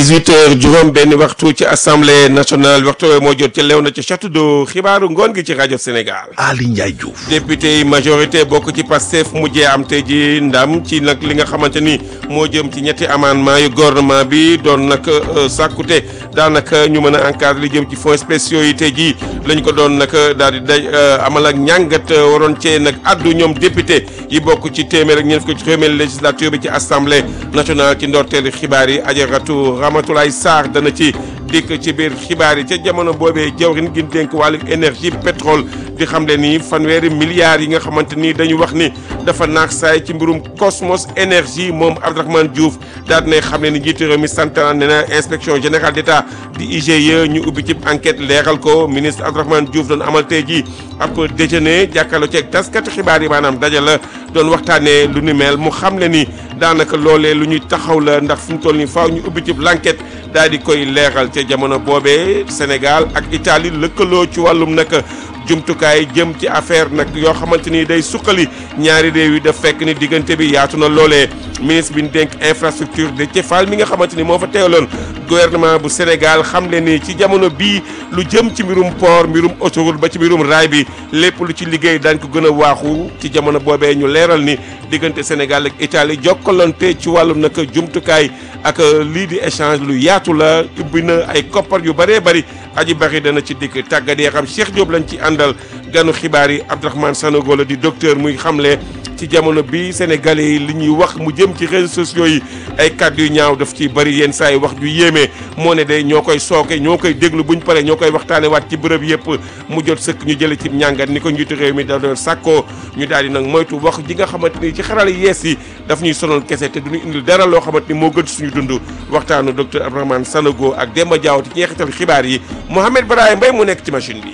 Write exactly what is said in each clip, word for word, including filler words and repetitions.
dix-huit heures juróom benn waxtu ci assemblée nationale waxtu moo jot ci lew na ci château d'eau xibaaru ngoon gi ci rajo Sénégal. Ali Ndiaye Diouf. député yi majorité bokk ci Pastef mujjee am tey ji ndam ci nag li nga xamante ni moo jëm ci ñetti amendement yu gouvernement bi doon nag sàkkute daanaka ñu mën a encadrer li jëm ci fonds spéciaux yi tey jii lañ ko doon nag daal di day amal ak ñàngat waroon cee nag addu ñoom député yi bokk ci téeméer ak ñeent fukk ci première législature bi ci assemblée nationale ci ndorteelu xibaar yi Ajaratu Ramatoulaye Sarr dana ci dikk ci biir xibaar yi ca jamono boobee jawriñ gi dénk wàllu énergie pétrole di xam le ni fanweeri milliards yi nga xamante ni dañu wax ni dafa naax saay ci mbirum Cosmos énergie moom Abdourahmane Diouf daal dinay xam ne ni njiitu réew mi santaan ne na inspection générale d'État di I G E ñu ubbi ci enquête leeral ko ministre Abdourahmane Diouf doon amal tey jii ab déjeuner jàkkaarloo ceeg taskati xibaar yi maanaam daje la doon waxtaanee lu ni mel mu xam le ni daanaka loolee lu ñuy taxaw la ndax fu mu toll nii faaw ñu ubbi ci l'enquête daal di koy leeral ca jamono boobee Sénégal ak Italie lëkkaloo ci wàllum nag jumtukaay jëm ci affaire nag yoo xamante ni day suqali ñaari réew yi daf fekk ni diggante bi yaatu na loolee ministre bi ñu dénk infrastructure de Cefal mi nga xamante ni moo fa teewloon gouvernement bu Sénégal xam le ni ci jamono bii lu jëm ci mbirum port mbirum autoroute ba ci mbirum raay bi lépp lu ci liggéey daañ ko gën a waaxu ci jamono boobee ñu leeral ni diggante Sénégal ak Italie jokkalante ci wàllum nag jumtukaay ak lii di échange lu yaatu la ubbi na ay koppar yu bëree bëri aji bari dana ci dikk tàggat yi xam Cheikh Diop lañ ci àndal ganu xibaar yi Abdourahmane Sanogo la di docteur muy xamle ci jamono bi sénégalais yi li ñuy wax mu jëm ci réseaux sociaux yi ay kàddu yu ñaaw daf ci bëri yenn saa yi wax ju yéeme moo ne day ñoo koy sooke ñoo koy déglu buñ paree ñoo koy waxtaane waat ci bërëb yëpp mu jot sëkk ñu jële ci ñàngat ni ko njiitu réew mi da doon sàkkoo ñu daal di nag moytu wax ji nga xamante ni ci xarala yees yi daf ñuy sonal kese te duñu indil dara loo xamante ni moo gën suñu dund waxtaanu docteur Abdourahmane Sanogo ak Demba Diaw ci ñeexital xibaar yi Mohamed Brahim Mbaye mu nekk ci machine bi.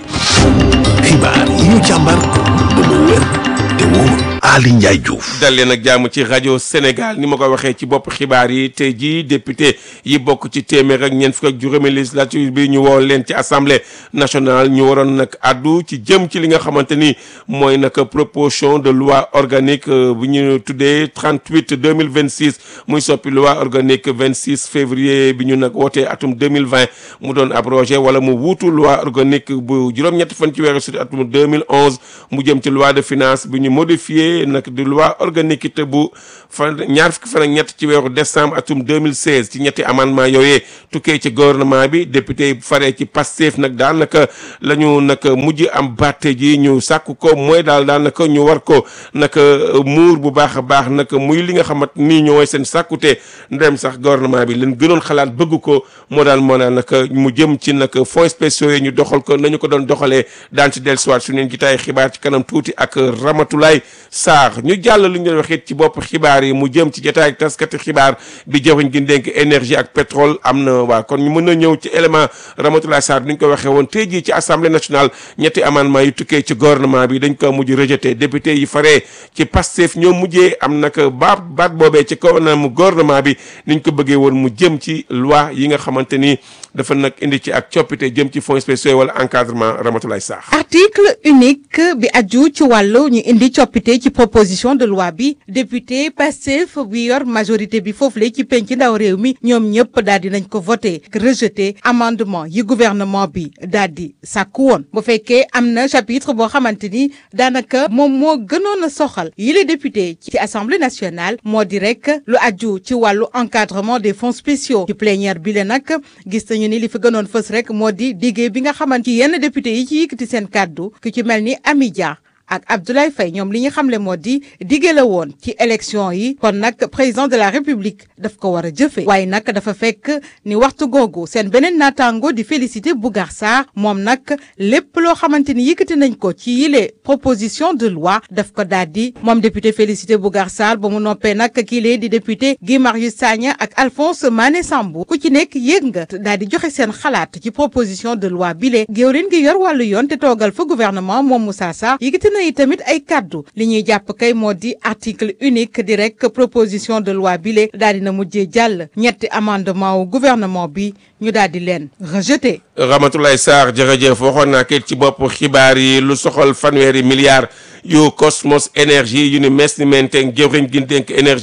xibaar yi ñu càmbar ba mu wér te wóor Ali Ndiaye Diouf. dal leen ak jàmm ci rajo Sénégal ni ma ko waxee ci bopp xibaar yi tey jii député yi bokk ci téeméer ak ñeent fukk ak juróomi législature bi ñu woo leen ci assemblée nationale ñu waroon nag addu ci jëm ci li nga xamante ni mooy nag proposition de loi organique bu ñu tuddee trente-huit deux mille vingt-six muy soppi loi organique vingt-six février bi ñu nag wootee atum deux mille vingt mu doon abrogé wala mu wuutu loi organique bu juróom-ñetti fan ci weeru sut atum deux mille onze mu jëm ci loi de finance bi ñu modifié nag di loi organique te bu fan ñaar fukki fan ak ñett ci weeru décembre atum deux mille seize ci ñetti amendement yooyee tukkee ci gouvernement bi député yi faree ci Pastef nag daanaka la ñu nag mujj am batte ji ñu sàkku ko mooy daal daanaka ñu war ko nag muur bu baax a baax nag muy li nga xamante nii ñooy seen sàkkute ndem sax gouvernement bi leen gënoon xalaat bëgg ko moo daal moo daal nag mu jëm ci nag fonds spéciaux yi ñu doxal ko nañu ko doon doxalee daan ci dellusiwaat su neen jitaay xibaar ci kanam tuuti ak Ramatoulaye Sarr ñu jàll lu ñu doon waxee ci bopp xibaar yi mu jëm ci jotaay ak taskati xibaar bi jawriñ gi dénk énergie ak pétrole am na waa kon ñu mën a ñëw ci élément Ramatoulaye Sarr ni ñu ko waxee woon tey jii ci assemblée nationale ñetti amendement yu tukkee ci gouvernement bi dañ ko mujj rejeté député yi faree ci Pastef ñoo mujjee am nag baat baat boobee ci kanamu gouvernement bi niñ ko bëggee woon mu jëm ci loi yi nga xamante ni dafa nag indi ci ak coppite jëm ci fonds spéciaux wala encadrement Ramatoulaye Sarr. article unique bi aju ci wàllu ñu indi coppite ci proposition de loi bi député Pastef bi yor majorité bi foofu la ci penc ndaw réew mi ñoom ñëpp daal di nañ ko voté rejeté amendement yi gouvernement bi daal di sàkku woon bu fekkee am na chapitre boo xamante ni daanaka moom moo gënoon a soxal yi les députés ci assemblée nationale moo di rek lu aju ci wàllu encadrement des fonds spéciaux ci plénière bi la nag gis nañu ni li fi gënoon fës rek moo di diggé bi nga xamante ci yenn député yi ci yëkkati seen kàddu ku ci mel ni Amy Dia ak Abdoulaye Faye ñoom li ñu xamle moo di diggé la woon ci élection yi kon nag président de la république daf ko war a jëfe waaye nag dafa fekk ni waxtu googu seen beneen naataango di Félicité Bougar Sarr moom nag lépp loo xamante ni yëkkati nañ ko ci yile proposition de loi daf ko daal di moom député Félicité Bougar Sarr ba mu noppee nag kii lee di député Guy Marius Sagna ak Alphonse Mané Sambou ku ci nekk yéeg nga daal di joxe seen xalaat ci proposition de loi bile géwrin gi yor wàllu yoon te toogal fa gouvernement moom Moussa Sarr yëkkati yi tamit ay kaddu li ñuy jàpp kay moo di article unique di rek proposition de loi bile daal dina mujjee jàll ñetti amendement wu gouvernement bi ñu daal di leen rejeté. Ramatoulaye Sarr jërëjëf waxoon naa kay ci bopp xibaar yi lu soxal fanweeri milliards yu Cosmos énergie yu ni mes ni menteng jëwriñ gi dénk énergie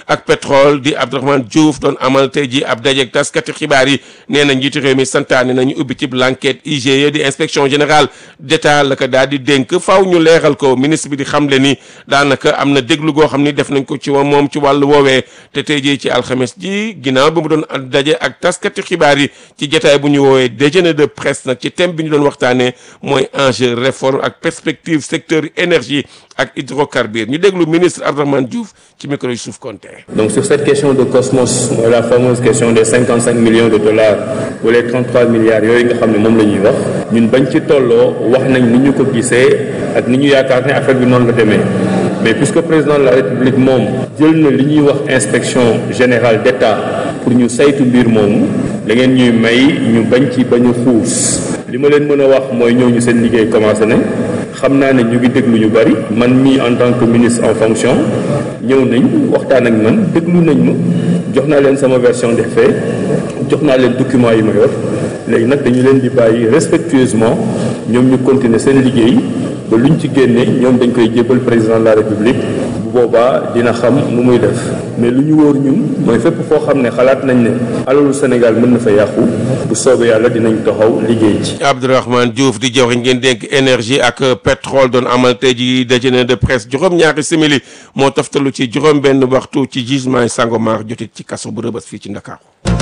ak pétrole di Abdourahmane Diouf doon amal tey ji ab dajeek taskati xibaar yi nee na njiitu réew mi santaane nañu ubbi ci l'enquête I G E di inspection générale d'État la ko daal di dénk faaw ñu leeral ko ministre bi di xamle ni daanaka am na déglu goo xam ni def nañ ko ci moom ci wàllu woowee te tey jii ci alxames ji ginnaaw bi mu doon daje ak taskati xibaar yi ci jotaay bu ñu woowee déjeuner de presse nag ci thème bi ñu doon waxtaanee mooy enjeu réforme ak perspective secteur énergie ak hydrocarbures ñu déglu ministre Abdourahmane Diouf ci micro yu Youssouf Konté. Donc sur cette question de Cosmos mooy la fameuse question des cinquante cinq millions de dollars ou les trente trois milliards yooyu nga xam ne moom la ñuy wax ñun bañ ci tolloo wax nañ ni ñu ko gisee ak ni ñu yaakaar ne affaire bi noonu la demee mais puisque président de la République moom jël na li ñuy wax inspection générale d'État pour ñu saytu mbir moomu da ngeen ñuy may ñu bañ ci bañ a xuus li ma leen mën a wax mooy ñooñu seen liggéey commencé nañ xam naa ne ñu ngi déglu ñu bari man mii en tant que ministre en fonction ñëw nañ waxtaan ak man déglu nañ ma jox naa leen sama version des faits jox naa leen documents yi ma yor léegi nag dañu leen di bàyyi respectueusement ñoom ñu continuer seen liggéey ba luñ ci génne ñoom dañ koy jébbal président de la République bu boobaa dina xam nu muy def mais lu ñu wóor ñun mooy fépp foo xam ne xalaat nañ ne alalu Sénégal mën na fa yàqu bu soobee yàlla dinañ taxaw liggéey ci. Abdourahmane Diouf di jawriñ ngeen dénk énergie ak pétrole doon amal tey ji déjeuner de presse juróom-ñaari simili moo toftalu ci juróom-benn waxtu ci gisement Sangomar jotit ci kaso bu Rebeuss fii ci Ndakaaru.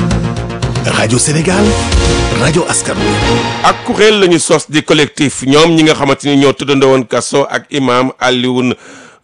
rajo Sénégal rajo askan wi. ak kuréel la ñu sos di collectif ñoom ñi nga xamante ni ñoo tëddandoo woon kaso ak imam Alioune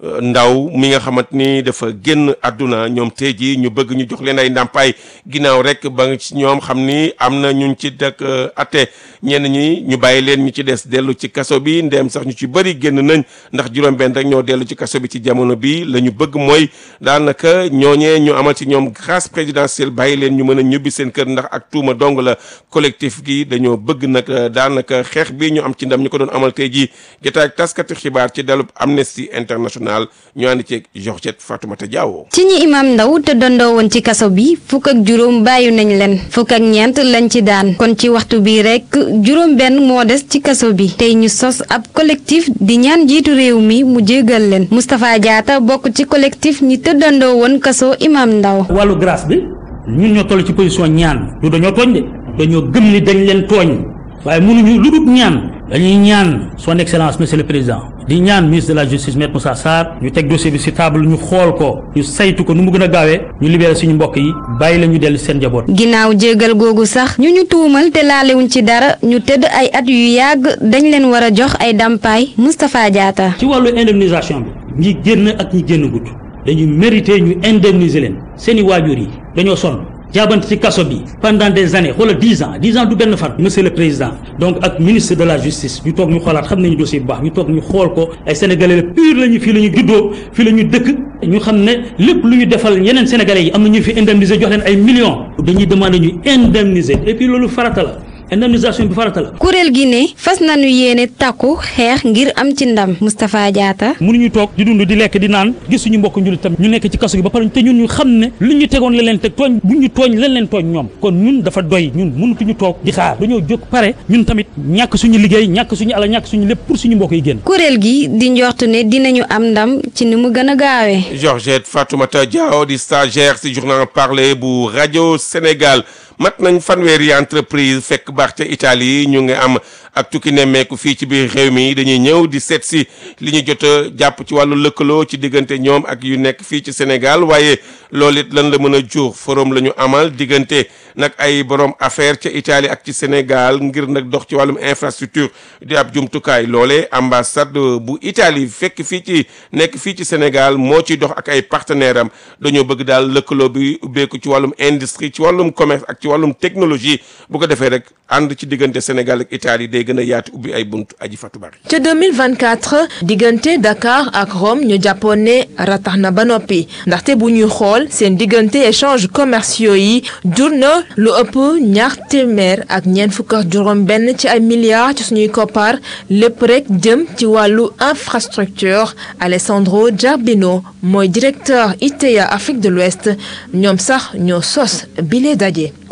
Ndaw mi nga xamante ni dafa génn àdduna ñoom tey jii ñu bëgg ñu jox leen ay ndàmpaay ginnaaw rek ba nga ci ñoom xam ni am na ñu ci dëkk atte ñenn ñi ñu bàyyi leen ñu ci des dellu ci kaso bi ndeem sax ñu ci bëri génn nañ ndax juróom-benn rek ñoo dellu ci kaso bi ci jamono bi la ñu bëgg mooy daanaka ñooñee ñu amal ci ñoom grâce présidentielle bàyyi leen ñu mën a ñubbi seen kër ndax ak tuuma dong la collectif gi dañoo bëgg nag daanaka xeex bi ñu am ci ndam ñu ko doon amal tey jii jotaay ak taskati xibaar ci dalub Amnesty International ñu ànd ci Georgette Fatoumata Diawo. ci ñi imam Ndaw te dondoo woon ci kaso bi fukk ak juróom bàyyi nañ leen fukk ak ñeent lañ ci daan kon ci waxtu bi rek juróom benn moo des ci kaso bi tey ñu sos ab collectif di ñaan jiitu réew mi mu jégal leen Moustapha Diatta bokk ci collectif ñi te dondoo woon kaso imam Ndaw. wàllu grâce bi ñun ñoo toll ci position ñaan du dañoo tooñ de dañoo gëm ni dañ leen tooñ waaye mënuñu lu dul ñaan dañuy ñaan son excellence monsieur le président di ñaan ministre de la justice maître Moussa Sarr ñu teg dossier bi ci table ñu xool ko ñu saytu ko nu mu gën a gaawee ñu libéré suñu mbokk yi bàyyi la ñu dellu seen njaboot. ginnaaw jégal googu sax ñu ñu tuumal te laalewuñ ci dara ñu tëdd ay at yu yàgg dañ leen war a jox ay dàmpaay Moustapha Diatta. ci wàllu indemnisation bi ñi génn ak ñi génn gudd dañu mérité ñu indemniser leen seeni waajur yi dañoo sonn jaabante ci kaso bi pendant des années xoolal dix ans dix ans du benn fan monsieur le président donc ak ministre de la justice ñu toog ñu xoolaat xam nañu dossier bu baax ñu toog ñu xool ko ay sénégalais la pur la ñu fii la ñu juddoo fii la ñu dëkk ñu xam ne lépp lu ñu defal yeneen sénégalais yi am na ñu fi indemniser jox leen ay millions dañuy demander ñu indemniser et puis loolu farata la indemnisation bi farata la. kuréel gi ne fas nañu yéene takku xeex ngir am ci ndam Moustapha Diatta. mënuñu toog di dund di lekk di naan gis suñu mbokk njullit tam ñu nekk ci kaso gi ba pare te ñun ñu xam ne lu ñu tegoon la leen teg tooñ bu ñu tooñ leen leen tooñ ñoom kon ñun dafa doy ñun mënutuñu toog di xaar dañoo jóg pare ñun tamit ñàkk suñu liggéey ñàkk suñu alal ñàkk suñu lépp pour suñu mbokk yi génn. kuréel gi di njort ne dinañu am ndam ci ni mu gën a gaawee. Georgette Fatoumata Diaw di stagiaire ci journal Parler bu rajo Sénégal. mat nañ fanweeri entreprise fekk baax ca Italie ñu ngi am ak tukki nemmeeku fii ci biir réew mi dañuy ñëw di seet si li ñu jot a jàpp ci wàllu lëkkaloo ci diggante ñoom ak yu nekk fii ci Sénégal waaye loolu it lan la mën a jur forum la ñu amal diggante nag ay borom affaire ca Italie ak ci Sénégal ngir nag dox ci wàllum infrastructure di ab jumtukaay loole ambassade bu Italie fekk fii ci nekk fii ci Sénégal moo ciy dox ak ay partenaires am dañoo bëgg daal lëkkaloo bi ubbeeku ci wàllum industrie ci wàllum commerce ak ci wàllum technologie bu ko defee rek ànd ci diggante Sénégal ak Italie day gën a yaatu ubbi ay bunt aji Fatou Bari. ca deux mille vingt-quatre diggante Dakar ak Rome ñu jàppoon ne ratax na ba noppi ndaxte bu ñuy xool seen diggante échange commerciaux yi jur na lu ëpp ñaar téeméer ak ñeent fukk ak juróom benn ci ay milliards ci suñuy koppar lépp rek jëm ci wàllu infrastructure. Alessandro Giardino mooy directeur I T E A Afrique de l'Ouest ñoom sax ñoo sos bile daje.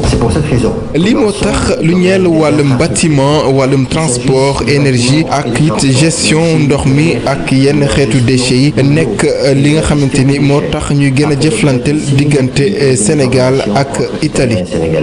c'est pour cette raison. lii moo tax lu ñeel wàllum bâtiment wàllum transport énergie ak it gestion ndox mi ak yenn xeetu déchets yi nekk li nga xamante ni moo tax ñuy gën a jëflanteel diggante Sénégal ak Italie.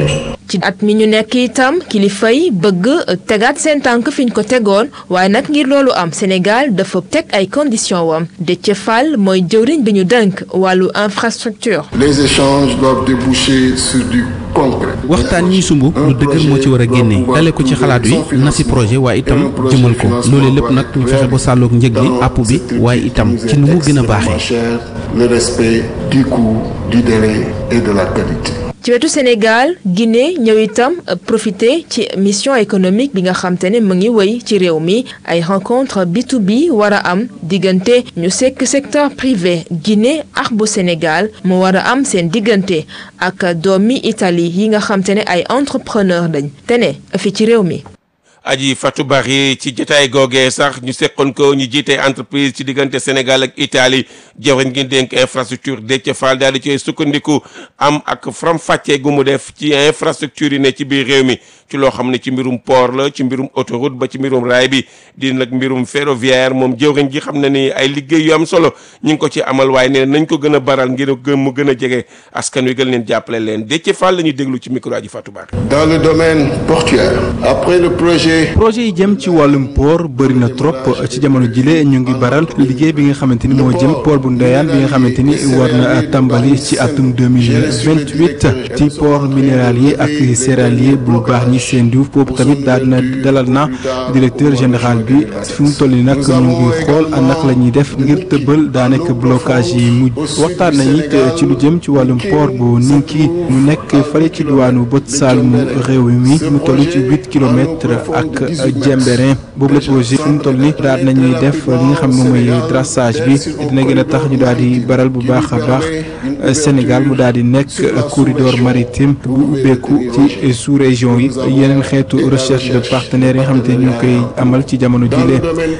ci at mi ñu nekk itam kilifa yi bëgg tegaat seen tànk fi ñu ko tegoon waaye nag ngir loolu am Sénégal dafa teg ay conditions wam Déthié Fall mooy jëwriñ bi ñu dënk wàllu infrastructure. Les échanges doivent déboucher sur du concret. waxtaan ñiy sumb lu dëgër moo ci war a génnee dale ko ci xalaat wi na si projet waaye itam jëmal ko loolee lépp nag ñu fexe ba sàlloog njëg li àpp bi waaye itam ci nu mu gën a baaxee. Le respect du coût, du délai et de la qualité. ci wetu Sénégal Guinée ñëw itam profité ci mission économique bi nga xam te ne mu ngi wéy ci réew mi ay rencontre B to B war a am diggante ñu sekk secteur privé Guinée ak bu Sénégal mu war a am seen diggante ak doomi Italie yi nga xam te ne ay entrepreneur lañ te ne fi ci réew mi. Aji Fatou Bari ci jotaay googee sax ñu seqoon ko ñu jiite entreprise ci diggante Sénégal ak Italie jëwriñ ngi dénk infrastructure Déthié Fall daal di cay sukkandiku am ak faram-fàccee gu mu def ci infrastructure yi ne ci biir réew mi ci loo xam ne ci mbirum port la ci mbirum autoroute ba ci mbirum raay bi di nag mbirum ferroviaire moom jëwriñ ji xam na ni ay liggéey yu am solo ñu ngi ko ci amal waaye nee nañ ko gën a baral ngir gën mu gën a jege askan wi gën leen jàppale leen Déthié Fall la ñuy déglu ci micro Aji Fatou Bari. Dans le domaine portuaire, après le projet. projet yi jëm ci wàllum port bëri na trop ci jamono jile ñu ngi baral liggéey bi nga xamante ni moo jëm port bu Ndeyaan bi nga xamante ni war na tàmbali ci atum deux mille vingt-huit ci port minéralier ak céréalier bu baax ñi seen Diouf boobu tamit daal na dalal na directeur général bi fi mu toll nii nag ñu ngi xool naka la ñuy def ngir tëbbal daa nekk blocage yi mujj waxtaan nañu it ci lu jëm ci wàllum port bu Ninki mu nekk fale ci diwaanu bët saalumu réew mi mu toll ci huit kilomètres ak Jemberin boobu la projet fi mu toll nii daal nañuy def li nga xam ne mooy traçage bi dina gën a tax ñu daal di baral bu baax a baax Sénégal mu daal di nekk corridor maritime bu ubbeeku ci sous région yi yeneen xeetu recherche de partenaires yi nga xamante ni ñu koy amal ci jamono jile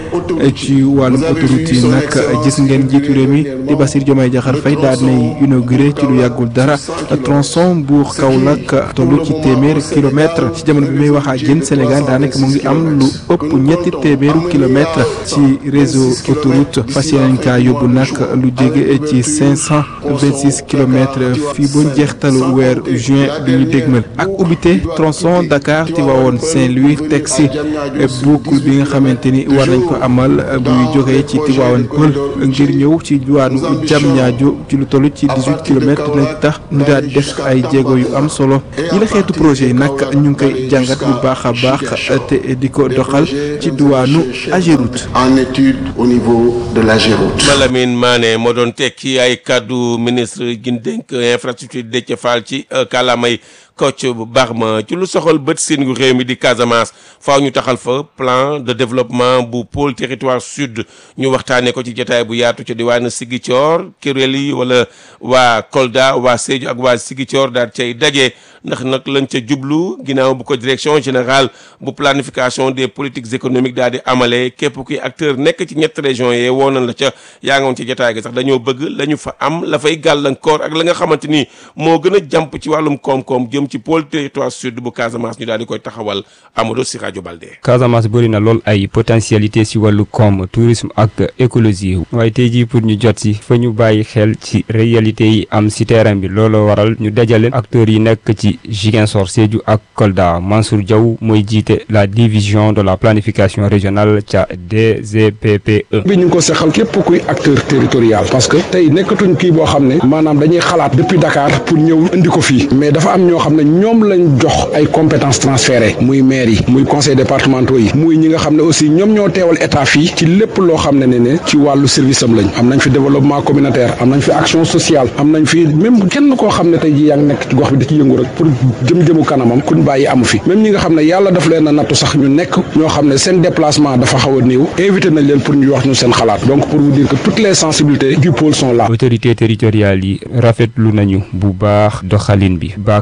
ci wàllum autoroute yi nag gis ngeen njiitu réew mi di Bassirou Diomaye Diakhar Faye daal dinay inauguré ci lu yàggul dara tronçon Mbour Kaolack tollu ci téeméer kilomètre ci jamono bi may wax ak yéen Sénégal daanaka mu ngi am lu ëpp ñetti téeméeru kilomètre ci réseau autoroute fas yéeneen kaa yóbbu nag lu jege ci cinq cent vingt-six kilomètres fii ba njeextalu weer juin bi ñu dégmal ak ubbite tronçon Dakar Tivaouane Saint-Louis teg si boucle bi nga xamante ni war nañ ko amal buy jógee ci Tivaouane Peulh ngir ñëw ci diwaanu Diamniadio ci lu toll ci dix-huit kilomètres dinañ tax ñu daal di def ay jéego yu am solo yi la xeetu projet yi nag ñu ngi koy jàngat bu baax a baax te di ko doxal ci diwaanu Ageroute. En étude au niveau de l'Ageroute. Malamine Mané moo doon tekki ay kaddu ministre gi dénk infrastructure Déthié Fall ci kàllaamay Kocc Barma ci lu soxal bët siin gu réew mi di Casamance faaw ñu taxal fa plan de développement bu pôle territoire sud ñu waxtaanee ko ci jotaay bu yaatu ci diwaanu Ziguinchor kuréel yi wala waa Kolda waa Sédhiou ak waa Ziguinchor daal cay daje ndax nag lañ ca jublu ginnaaw bu ko direction générale bu planification des politiques économiques daal di amalee képp kuy acteur nekk ci ñett régions yee woo nañ la ca yaa nga woon ci jotaay gi sax dañoo bëgg la ñu fa am la fay gàllankoor ak la nga xamante ni moo gën a jàmp ci wàllum koom-koom jëm ci pôle territoire sud bu Casamance ñu daal di koy taxawal Amadou si rajo Balde. Casamance bëri na lool ay potentialité si wàllu koom tourisme ak écologie waaye tey jii pour ñu jot si fa ñu bàyyi xel ci réalité yi am si terrain bi looloo waral ñu dajale acteurs yi nekk ci Ziguinchor Sédhiou ak Kolda Mansour Diaw mooy jiite la division de la planification régionale ca D G P P E. bi ñu ngi ko seqal képp kuy acteur territorial parce que tey nekkatuñ kii boo xam ne maanaam dañuy xalaat depuis Dakar pour ñëw indi ko fii mais dafa am ñoo xam ne ñoom lañ jox ay compétences transférées muy maire yi muy conseil départementaux yi muy ñi nga xam ne aussi ñoom ñoo teewal état fii ci lépp loo xam ne ne ne ci wàllu service am lañ am nañ fi développement communautaire am nañ fi action sociale am nañ fi même kenn koo xam ne tey ji yaa ngi nekk ci gox bi da ci yëngu rek pour jëm-jëmu kanamam kuñ bàyyi amu fi même ñi nga xam ne yàlla daf leen a nattu sax ñu nekk ñoo xam ne seen déplacement dafa xaw a néew invité nañ leen pour ñu wax ñu seen xalaat donc pour vous dire que toutes les sensibilités du pôle sont là. autorités territoriales yi rafetlu nañu bu baax doxalin bi Bakary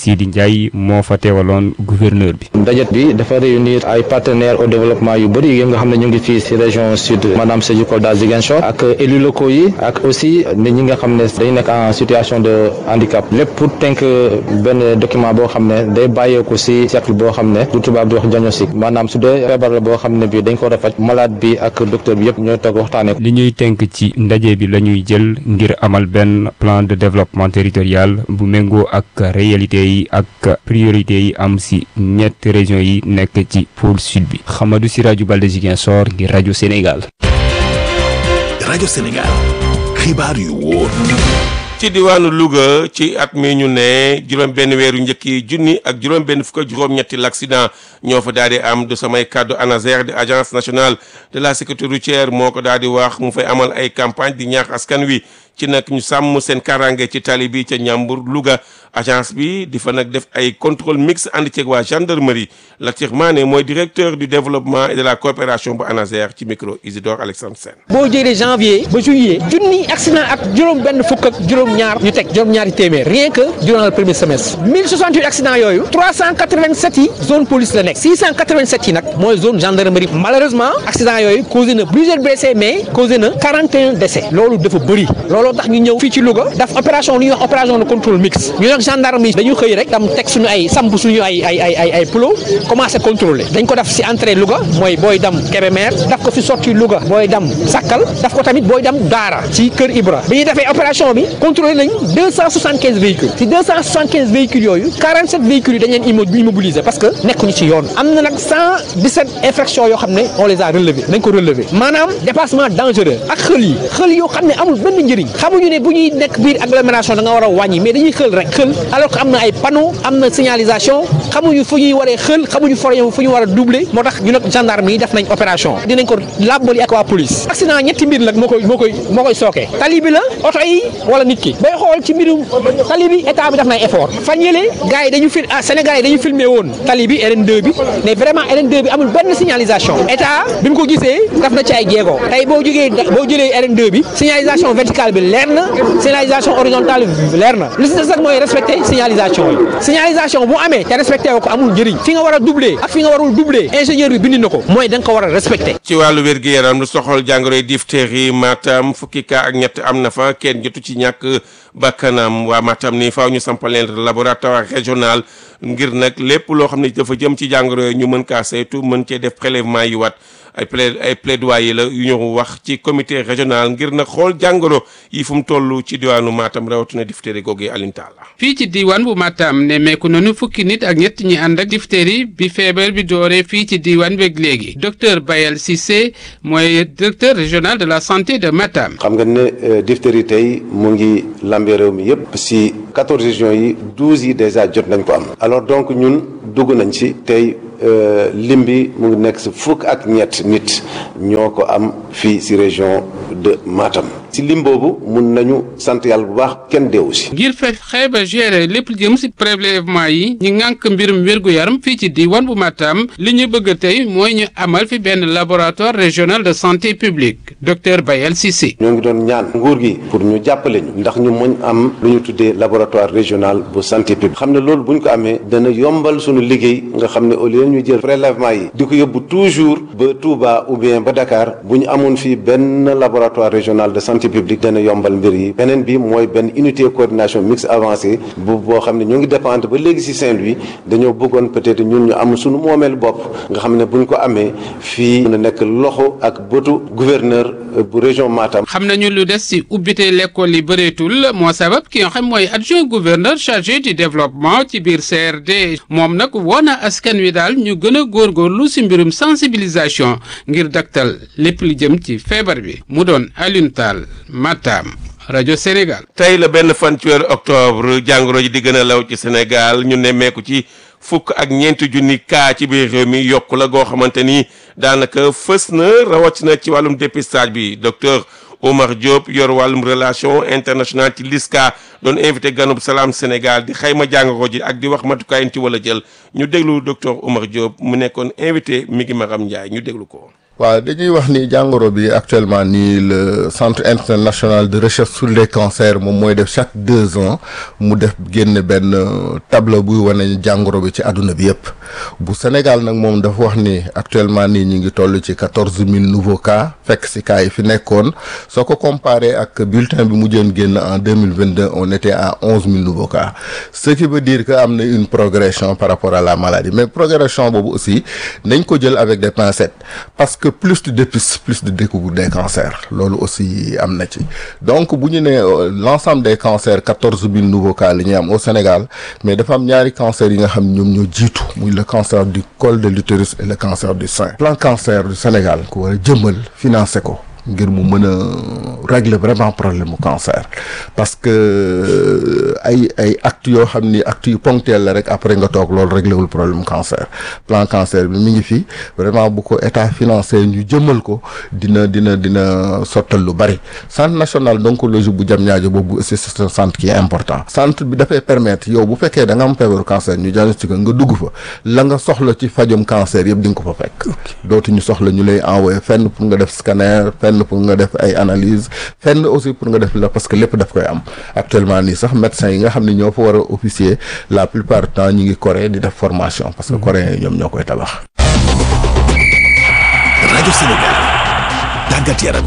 Sidi Ndiaye moo fa teewaloon gouverneur bi. ndaje bi dafa réunir ay partenaires au développement yu bëri yi nga xam ne ñu ngi fii ci région sud maanaam Sédhiou Kolda Ziguinchor ak élus locaux yi ak aussi nit ñi nga xam ne dañu nekk en situation de handicap lépp pour tënk benn document boo xam ne day bàyyeeku ci cercle boo xam ne du tubaab di wax diagnostic maanaam su dee feebar la boo xam ne bi dañ ko war a faj malade bi ak docteur bi yëpp ñooy toog waxtaanee. li ñuy tënk ci ndaje bi la ñuy jël ngir amal benn plan de développement territorial bu méngoo ak réalité yi ak priorité yi am ci ñetti régions yi nekk ci pôle sud bi. Xamadou Siraju Balde Ziguinchor ngir rajo Sénégal. rajo Sénégal xibaar yu wóor. ci diwaanu Louga ci at mi ñu ne juróom benn weeru njëkk yi junni ak juróom benn fukk ak juróom ñetti l'accident ñoo fa daal di am de samay kàddu ANASER di agence nationale de la sécurité routière moo ko daal di wax mu fay amal ay campagne di ñaax askan wi ci nag ñu sàmm seen karange ci tali bi ca Ñambur Louga agence bi di fa nag def ay contrôle mixte ànd ceeg waa gendarmerie Latir Mané mooy directeur du développement et de la coopération bu ANASER ci micro Isidore Alexandre Sène. boo jëlee janvier ba juillet junni accident ak juróom benn fukk ak juróom ñaar ñu teg juróom ñaari téeméer rien que durant le premier semestre mille soixante-huit accidents yooyu trois cent quatre-vingt-sept yi zone police la nekk six cent quatre-vingt-sept yi nag mooy zone gendarmerie malheureusement accident yooyu causé na plusieurs blessés mais causé na quarante et un décès loolu dafa bëri looloo tax ñu ñëw fii ci Louga daf opération lu ñuy wax opération de contrôle mixte ñu nag gendarme yi dañu xëy rek dam teg suñu ay samp suñu ay ay ay ay ay plo commencé contrôler dañ ko def si entrée Louga mooy booy dam Kébémer daf ko fi sortie Louga booy dam Sakkal daf ko tamit booy dam Daara ci Kër Ibra bi ñu defee opération bi contrôlé nañ deux cent soixante-quinze véhicules ci deux cent soixante-quinze véhicules yooyu quarante-sept véhicules yi dañ leen immobilisé parce que nekkuñu ci yoon am na nag cent dix-sept infractions yoo xam ne on les a relevées dañ ko relevé maanaam dépassement dangereux ak xël yi xël yoo xam ne amul benn njëriñ xamuñu ne bu ñuy nekk biir agglomération da nga war a wàññi mais dañuy xël rek xël alors que am na ay panneaux am na signalisation xamuñu fu ñuy waree xël xamuñu fu ñu war a doubler moo tax ñu nag gendarme yi def nañ opération dinañ ko làbbali ak waa police accident ñetti mbir nag moo koy moo koy moo koy sookee tali bi la oto yi wala nit ki bay xool ci mbirum tali bi état bi def na effort fan yële gars yi dañu fil ah Sénégal yi dañu filmé woon tali bi R N deux bi mais vraiment R N deux bi amul benn signalisation état bi mu ko gisee def na ci ay jéego tey boo jógee boo jëlee R N deux bi signalisation verticale bi leer na signalisation horizontale bi leer na li si des nag mooy respecté signalisation yi signalisation bu amee te respecté woo ko amul njëriñ fi nga war a doubler ak fi nga warul doubler ingénieur bi bind na ko mooy da nga ko war a respecté. ci wàllu wér-gu-yaram lu soxal jàngoroy diphtérie Matam fukki cas ak ñett am na fa kenn jotu ci ñàkk bakkanam waa Matam ni faaw ñu sampal leen laboratoire régional ngir nag lépp loo xam ne dafa jëm ci jàngoro yooyu ñu mën kaa saytu mën cee def prélèvement yi wat ay plaid ay plaidoyer la yu ñu wax ci comité régional ngir nag xool jàngoro yi fu mu toll ci diwaanu Matam rawatina diphtérie googu Alioune Talla. fii ci diwaan bu Matam ne meeku nañu fukki nit ak ñett ñi ànd ak diphtérie bi feebar bi dooree fii ci diwaan beeg léegi docteur Bayel Cissé mooy directeur régional de la santé de Matam. xam nga ne diphtérie tey mu ngi lambee réew mi yépp si quatorze régions yi douze yi déjà jot nañ ko am. alors donc ñun dugg nañ ci tey. lim bi mu ngi nekk si fukk ak ñett nit ñoo ko am fii si région de Matam si lim boobu mun nañu sant yàlla bu baax kenn deewu si. ngir fexe ba gérer lépp jëm si prélèvement yi ñi ngànk mbirum wér-gu-yaram fii ci diwaan bu Matam li ñu bëgg tey mooy ñu amal fi benn laboratoire régional de santé publique docteur Bayel Cissé. ñoo ngi doon ñaan nguur gi pour ñu jàppale ñu ndax ñu mën am lu ñu tuddee laboratoire régional bu santé publique xam ne loolu bu ñu ko amee dana yombal suñu liggéey nga xam ne au lieu ñu jël prélèvement yi di ko yóbbu toujours ba Touba ou bien ba Dakar bu ñu amoon fii benn laboratoire régional de santé publique dana yombal mbir yi beneen bi mooy benn unité coordination mixte avancée bu boo xam ne ñoo ngi dépendre ba léegi ci Saint-Louis dañoo bëggoon peut-être ñun ñu am suñu moomeel bopp nga xam ne bu ñu ko amee fii na nekk loxo ak bëtu gouverneur bu région Matam. xam nañu lu des ci ubbite l'école yi bëreetul moo sabab ki nga xam mooy adjoint gouverneur chargé du développement ci biir C R D moom nag woo na askan wi daal ñu gën a góorgóorlu ci mbirum sensibilisation ngir daktal lépp li jëm ci feebar bi mu doon Alioune Tall Matam rajo Sénégal. tey la benn fan ci weeru octobre jàngoro ji di gën a law ci Sénégal ñu nemmeeku ci fukk ak ñeenti junni kaa ci biir réew mi yokku la goo xamante ni daanaka fës na rawatina ci wàllum dépistage bi docteur Omar Diop yor wàllum relation internationale ci LISCA doon invité ganub Salam Sénégal di xayma jàngoro ji ak di wax matukaay yi ci wala jël ñu déglu docteur Omar Diop mu nekkoon invité mi ngi Maram Ndiaye ñu déglu ko. waaw dañuy wax ni jàngoro bi actuellement nii le centre international de recherche sur les cancers moom mooy def chaque deux ans mu def génn benn tableau buy wane jàngoro bi ci àdduna bi yëpp bu Sénégal nag moom dafa wax ni actuellement nii ñu ngi toll ci quatorze mille nouveaux cas fekk si cas yi fi nekkoon soo ko comparé ak bulletin bi mu jën génn en deux mille vingt deux on était à onze mille nouveaux cas ce qui veut dire que am na une progression par rapport à la maladie mais progression boobu aussi nañ ko jël avec des pincettes parce que plus de dépistes plus de découverte des cancers loolu aussi am na ci donc bu ñu nee l'ensemble des cancers quatorze mille nouveaux cas li ñuy am au Sénégal mais dafa am ñaari cancers yi nga xam ñoom ñoo jiitu muy le cancer du col de l'utérus et le cancer du sein plan cancer du Sénégal ku war a jëmmal financé ko ngir mu mën a régler vraiment problème mu cancer parce que ay ay actes yoo xam ni actes yu ponctuels la rek après nga toog loolu réglé wul problème cancer plan cancer bi mi ngi fi vraiment bu ko état financé ñu jëmmal ko dina dina dina sottal lu bari centre national d'oncologie bu Diamniadio boobu aussi c'est un centre qui est important centre bi dafay permettre yow bu fekkee da nga am feebaru cancer ñu diagnostiqué nga dugg fa la nga soxla ci fajum cancer yëpp di nga ko fa fekk dootuñu soxla ñu lay envoyé fenn pour nga def scanner fenn pour nga def ay analyse fenn aussi pour nga def la parce que lépp daf koy am actuellement nii sax médecins yi nga xam ne ñoo fa war a officier la plupart du temps ñi ngi Corée di def formation parce que coréens yi ñoom ñoo koy tabax. rajo Sénégal tàggat yaram.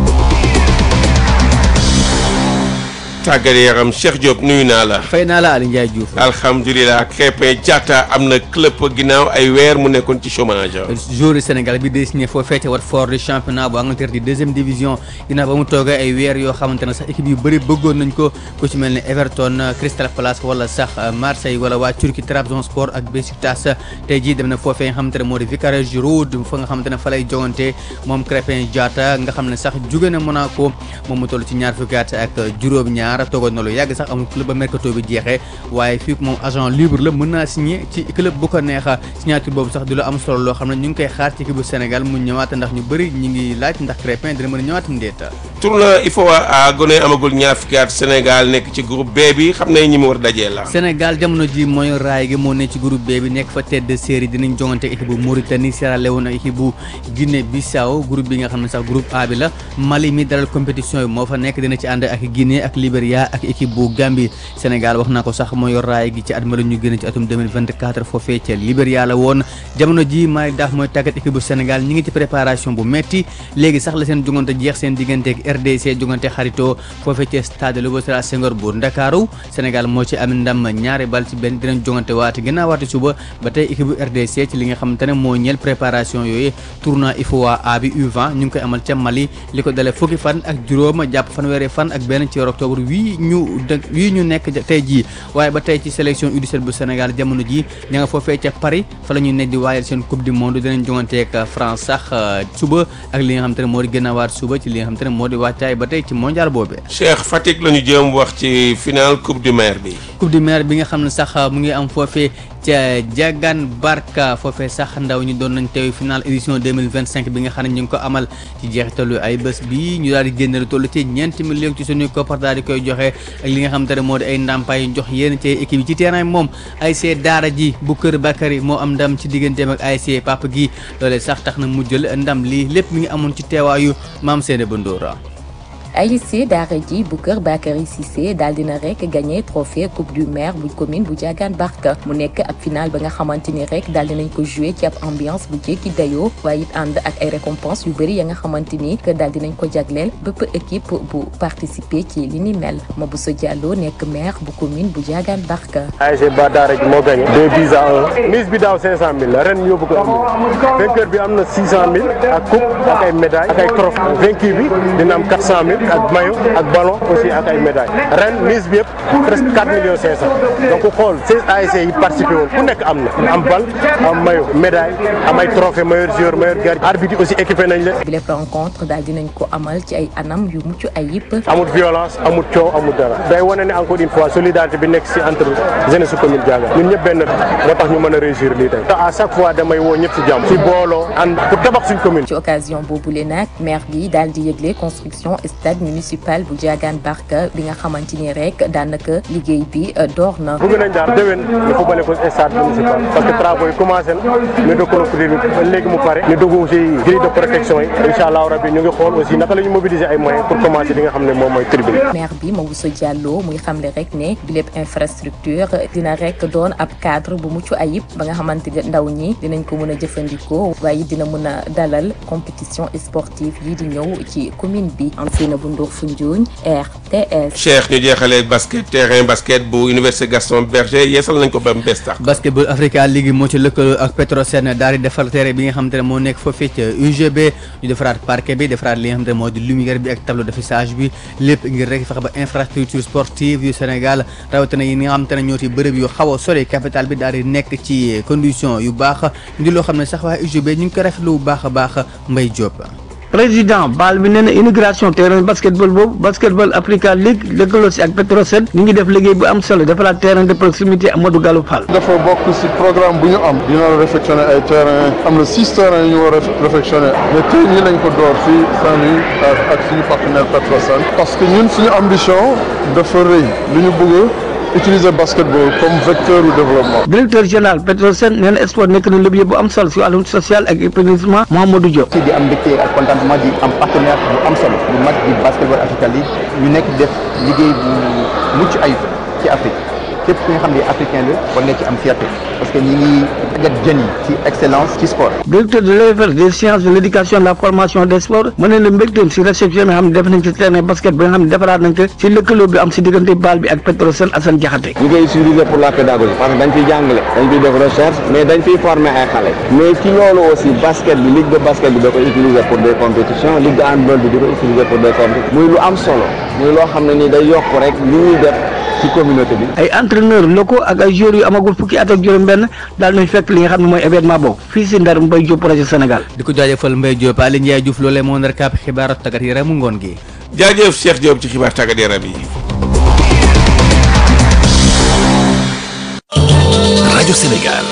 tàggat yaram Cheikh Diop nuyu naa la. fay naa la Aliou Ndiaye Diouf. alhamdulilah Krépin Diatta am na club ginnaaw ay weer mu nekkoon ci chômage. joueur Sénégal bi day signé foo feete Watford du championnat bu Angleterre di deuxième division ginnaaw ba mu toogee ay weer yoo xamante ne sax équipe yu bëri bëggoon nañ ko ku ci mel ne Everton Crystal Palace wala sax Marseille wala waa Turquie Trabzonspor ak Beşiktaş tey jii dem na foofee nga xamante ne moo di Vicarage Road fa nga xamante ne fa lay jongante moom Krépin Diatta nga xam ne sax jóge na Monaco moom mu toll ci ñaar fukki at ak juróom-ñaar toogoon na lu yàgg sax amul club ba mercato bi jeexee waaye fii moom agent libre la mën naa signé ci club bu ko neexa signature boobu sax di lu am solo loo xam ne ñu ngi koy xaar ci équipe bu Sénégal mu ñëwaat ndax ñu bëri ñu ngi laaj ndax Krépin dina mën a ñëwaat ndeeta tournoi il faut a gone amagul ñaar fukki at Sénégal nekk ci groupe B bi xam nañ ñi mu war a dajee la Sénégal jamono ji mooy raay gi moo ne ci groupe B bi nekk fa tête de série dinañ jongante équipe bu Mauritanie Sierra Leone ak équipe bu Guinée Bissau groupe bi nga xam ne sax groupe A bi la Mali mi dalal compétition yi moo fa nekk dina ci ànd ak Guinée ak Libéria ak équipe bu Gambie Sénégal wax naa ko sax moo yor raay gi ci at ma la ñu gën ci atum deux mille vingt-quatre foofee ca Libéria la woon jamono ji Malick Daaf mooy tàggat équipe bu Sénégal ñi ngi ci préparation bu metti léegi sax la seen jongante jeex seen diggante ak R D C jongante xarito foofee ca stade Léopold Sédar Senghor bu Ndakaaru Sénégal moo ci am ndam ñaari bal ci benn dinañ jongante waate ginnaaw waate suba ba tey équipe bu R D C ci li nga xamante ne moo ñeel préparation yooyu tournoi I F O A A bi U vingt ñu ngi koy amal ca Mali li ko dalee fukki fan ak juróom jàpp fanweeri fan ak benn ci weeru octobre wii ñu dëkk wii ñu nekk tey jii waaye ba tey ci sélection U dix-sept bu Sénégal jamono ji ña nga foofee ca Paris fa la ñuy nekk di waayal seen coupe du monde dinañ jongante ak France sax suba ak li nga xamante ne moo di gën a waat suba ci li nga xamante ne moo di wàccaay ba tey ci mondial boobee. Cheikh Fatick la ñu jëm wax ci final coupe du maire bi. coupe du maire bi nga xam ne sax mu ngi am foofee ca Diagane Barka foofee sax ndaw ñu doon nañ teew final édition deux mille vingt-cinq bi nga xam ne ñu ngi ko amal ci jeexitalu ay bés bi ñu daal di génne lu toll ci ñeenti millions ci suñuy koppar daal di koy joxe ak li nga xamante ne moo di ay ndàmpaay yu jox yéen ci équipe yi ci terrain moom A S C Daara ji bu Kër Bakary moo am ndam ci digganteem ak A S C Papa gi loolee sax tax na mu jël ndam lii lépp mi ngi amoon ci teewaayu Maam Seyne Bandoora. A S C Daara ji bu Kër Bakary Cissé daal dina rek gagné trophée coupe du maire bu commune bu Diagane Barka mu nekk ab final ba nga xamante ni rek daal dinañ ko joué ci ab ambiance bu jékki dayoo waaye it ànd ak ay récompense yu bëri ya nga xamante ni que daal dinañ ko jagleel bépp équipe bu participer ci li ni mel Mabousso Diallo nekk maire bu commune bu Diagane Barka. A S C ba Daara ji moo gagné deux buts à un mise bi daaw cinq cent mille la ren yóbbu ko am vainqueur bi am na six cent mille ak coupe ak ay médailles ak ay trophées vaincu bi dina am quatre cent mille ak maillot ak ballon aussi ak ay médailles ren mise bi yëpp presque quatre millions cinq cent donc xool seize A S C yi participé woon ku nekk am na am bal am maillot médaille am ay trophée meilleur joueur meilleur gardien arbitre yi aussi équipé nañ leen. bi lépp rencontre daal dinañ ko amal ci ay anam yu mucc ayib. amul violence amul coow amul dara day wane ne encore une fois solidarité bi nekk si entre jeunesse su commune Diagane ñun ñëpp benn moo tax ñu mën a réussir lii tey te à chaque fois damay woo ñëpp si jàmm si booloo ànd pour tabax suñ commune. ci occasion boobu le nag maire bi daal di yëgle construction stade stade municipal bu Diagane Barka bi nga xamante ni rek daanaka liggéey bi door na. bëgg nañ daal déwén ñu fubale ko stade municipal parce que travaux yi commencé na ñu dëkk ko ba léegi mu pare ñu dugg aussi grille de protection yi incha allah rabbi ñu ngi xool aussi naka la ñu mobiliser ay moyens pour commencer li nga xam ne moom mooy tribune. maire bi Mawuso Diallo muy xamle rek ne bi lépp infrastructure dina rek doon ab cadre bu mucc ayib ba nga xamante ne ndaw ñi dinañ ko mën a jëfandikoo waaye dina mën a dalal compétition sportive yi di ñëw ci commune bi Anfina bu Ndour Foundiougne R T S. Cheikh ñu jeexalee basket terrain basket bu université Gaston Berger yeesal nañ ko ba mu bees tax. basketball Africa League moo ci lëkkaloo ak Petrosen daal di defar terrain bi nga xamante ne moo nekk foofee ca U G B ñu defaraat parquet bi defaraat li nga xamante ne moo di lumière bi ak tableau d'affichage bi lépp ngir rek fexe ba infrastructure sportive yu Sénégal rawatina yi nga xamante ne ñoo ci bërëb yu xaw a sori capital bi daal di nekk ci condition yu baax ndi loo xam ne sax waa U G B ñu ngi ko rafetlu bu baax a baax Mbaye Diop. président Bal bi nee na inauguration terrain basketball boobu basketball Africa League lëkkaloo si ak Petrosen ñu ngi def liggéey bu am solo defaraat terrain de proximité Amadou Gallo Fall. dafa bokk si programme bu ñu am dina réfectionner ay terrain am na six terrains yu ñu war a réfectionner mais tey ñi lañ ko door fii Saint-Louis ak suñu partenaire Petrosen parce que ñun suñu ambition dafa rëy lu ñu bëgg utiliser basketball comme vecteur de développement. directeur général Petrosen nee na sport nekk na levier bu am solo si wàllum social ak épanouissement Mouhamadou Diop. di am mbégte ak contentement di am partenaire bu am solo bu mag di basketball Africa League ñu nekk def liggéey bu mucc ayib ci Afrique képp ku nga xam ne africain la war nga ci am fierté parce que ñi ngi tàggat jeunes yi ci excellence ci sport. directeur de l'E F R des sciences de l'éducation de la formation des sports mu ne la mbégteem si réception nga xam ne def nañ ci terrain basket bi nga xam ne defaraat nañ ko si lëkkaloo bi am si diggante Bal bi ak Petrosen Assane Diakhaté. ñu koy utiliser pour la pédagogie parce que dañ fiy jàngale dañ fiy def recherche mais dañ fiy former ay xale mais ci loolu aussi basket bi ligue de basket bi da koy utiliser pour des compétitions ligue de handball bi di ko utiliser pour des compétitions muy lu am solo muy loo xam ne ni day yokk rek li ñuy def ci communauté bi. ay entraîneurs locaux ak ay joueurs yu amagul fukki at ak juróom-benn daal nañ fekk li nga xam ne mooy événement boobu fii si Ndar Mbaye Diop projet Sénégal. di ko jaajëfal Mbaye Diop Aliou Ndiaye Diouf loolee moo nar kàpp xibaaru tàggat yaramu ngoon gi. jaajëf Cheikh Diop ci xibaar tàggat yaram yi. rajo Sénégal.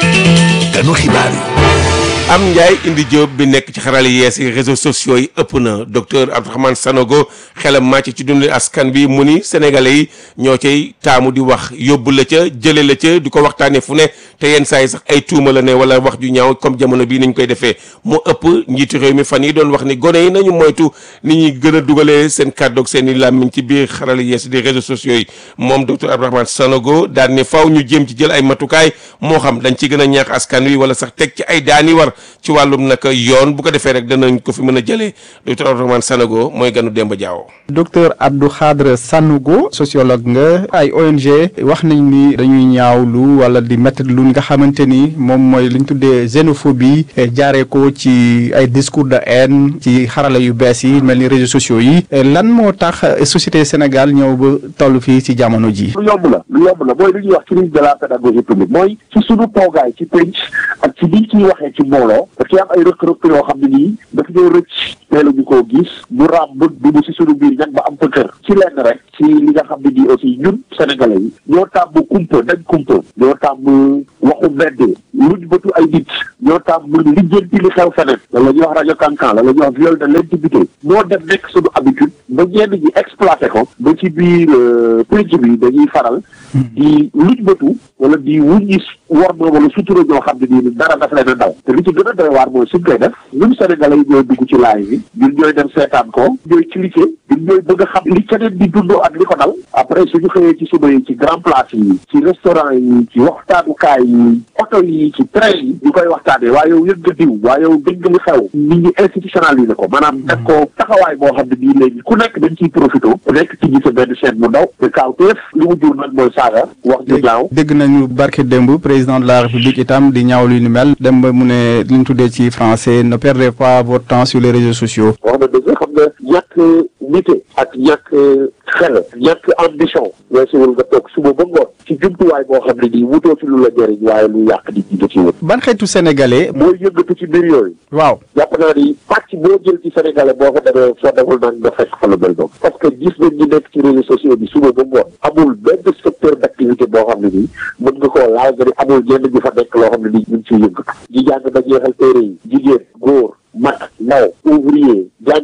ganu xibaar yi. am Ndiaye indi Diop bi nekk ci xarale yees yi réseaux sociaux yi ëpp na docteur Abdourahmane Sanogo xelam màcc ci dundu askan bi mu ni sénégalais yi ñoo cay taamu di wax yóbbu la ca jële la ca di ko waxtaanee fu ne te yenn saa yi sax ay tuuma la ne wala wax ju ñaaw comme jamono bii nañ koy defee moo ëpp njiitu réew mi fan yi doon wax ni gone yi nañu moytu ni ñuy gën a dugalee seen kàddu ak seen i làmmiñ ci biir xarale yees des réseaux sociaux yi moom docteur Abdourahmane Sanogo daal ne faaw ñu jéem ci jël ay matukaay moo xam dañ ci gën a ñaax askan wi wala sax teg ci ay daani war ci wàllum nag yoon bu ko defee rek danañ ko fi mën a jëlee docteur Abdourahmane Sanogo mooy ganu Demba Diawo. docteur Abdou Khadre Sanogo sociologue nga ay O N G wax nañ ni dañuy ñaawlu wala di mettre lu nga xamante ni moom mooy li ñu tuddee xénophobie jaaree ko ci ay discours de haine ci xarala yu bees yi mel ni réseaux sociaux yi lan moo tax société Sénégal ñëw ba toll fii ci jamono ji. lu yomb la lu yomb la mooy li ñuy wax crise de la pédagogie publique mooy ci sunu toogaay ci penc ak ci liñ ciy waxee ci mbooloo daf ci am ay rëkk-rëkk yoo xam ne nii dafa ñëw rëcc teel a ñu koo gis bu raam bu dugg ci sunu biir ñag ba am fa kër ci lenn rek ci li nga xam ne nii aussi ñun sénégalais yi ñoo tàmm kumpa dañ kumpa ñoo tàmm waxu mbedd luñ bëtu ay nit ñoo tàmm lijjanti li xew feneen la la ñuy wax rajo cancan la la ñuy wax viol de l'intimité moo dem nekk sunu habitude ba ñenn ñi exploité ko ba ci biir penc bi dañuy faral di luñ bëtu wala di wuññi war ma wala sutura ñoo xam ne nii dara daf leen a ndaw te li ci gën a doy waar mooy suñ koy def ñun sénégalais yi ñooy dugg ci live bi ñun ñooy dem seetaan ko ñooy cliquer ñun ñooy bëgg a xam li keneen di dundoo ak li ko dal après suñu xëyee ci suba yi ci grand place yi ci restaurant yi ci waxtaanukaay yi oto yi ci train yi ñu koy waxtaanee waaye yow yëg nga diw waaye yow dégg nga li xew nit ñi institutionnalisé ko maanaam def ko taxawaay boo xam ne bii léegi ku nekk dañ ciy profité nekk ci gis benn chaîne bu ndaw te kaawteef li mu jur nag mooy saaga wax ju ñaaw dégg nañu barke démb président de la république itam di ñaaw lu ni mel dem ba mu ne li ñu tuddee ci français ne perdez pas votre temps sur les réseaux sociaux. wax na dëgg xam nga ñàkk nite ak ñàkk xel ñàkk ambition weesuwul nga toog suba ba ngoon ci jumtuwaay boo xam ne nii wutoo fi lu la jëriñ waaye lu yàq nit ñi da ci wut. ban xeetu sénégalais. mooy yëngatu ci mbir yooyu. waaw jàpp naa ni pàcc boo jël ci sénégalais boo ko demee soo deful nag nga fekk fa lu mel noonu. parce que gis nañ ñi nekk ci réseaux sociaux bi suba ba ngoon amul benn secteur d'activité boo xam ne nii mën nga koo laal nga ni amul ñenn ñi fa nekk loo xam ne nii ñu ngi ciy yëngatu. ñi jàng ba jeexal téere yi jigéen góor mag ndaw ouvrier jàngkat